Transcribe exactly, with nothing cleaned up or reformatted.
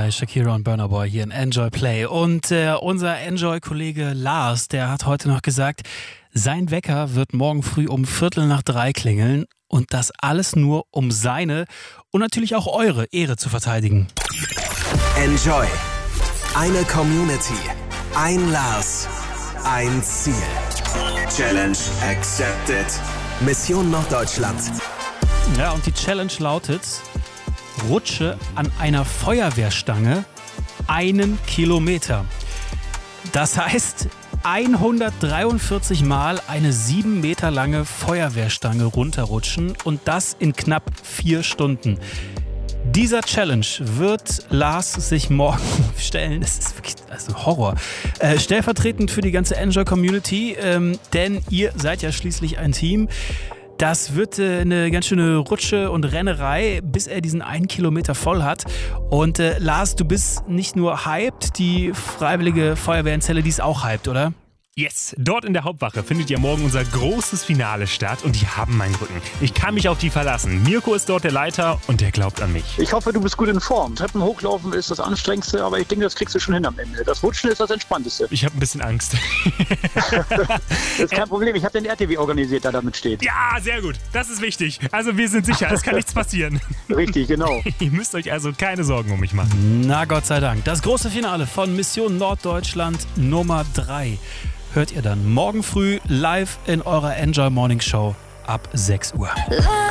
drei, Shakira und Burna Boy hier in Enjoy Play. Und äh, unser Enjoy-Kollege Lars, der hat heute noch gesagt, sein Wecker wird morgen früh um Viertel nach drei klingeln. Und das alles nur, um seine und natürlich auch eure Ehre zu verteidigen. Enjoy. Eine Community. Ein Lars. Ein Ziel. Challenge accepted. Mission Norddeutschland. Ja, und die Challenge lautet: Rutsche an einer Feuerwehrstange einen Kilometer. Das heißt, hundertdreiundvierzig Mal eine sieben Meter lange Feuerwehrstange runterrutschen und das in knapp vier Stunden. Dieser Challenge wird Lars sich morgen stellen. Das ist wirklich also Horror. Äh, stellvertretend für die ganze Enjoy-Community, ähm, denn ihr seid ja schließlich ein Team. Das wird äh, eine ganz schöne Rutsche und Rennerei, bis er diesen einen Kilometer voll hat. Und äh, Lars, du bist nicht nur hyped, die Freiwillige Feuerwehr in Celle, die ist auch hyped, oder? Yes, dort in der Hauptwache findet ja morgen unser großes Finale statt und die haben meinen Rücken. Ich kann mich auf die verlassen. Mirko ist dort der Leiter und der glaubt an mich. Ich hoffe, du bist gut in Form. Treppen hochlaufen ist das Anstrengendste, aber ich denke, das kriegst du schon hin am Ende. Das Rutschen ist das Entspannteste. Ich habe ein bisschen Angst. Das ist kein Problem, ich habe den R T W organisiert, der damit steht. Ja, sehr gut. Das ist wichtig. Also wir sind sicher, es kann nichts passieren. Richtig, genau. Ihr müsst euch also keine Sorgen um mich machen. Na Gott sei Dank. Das große Finale von Mission Norddeutschland Nummer drei hört ihr dann morgen früh live in eurer Enjoy Morning Show ab sechs Uhr.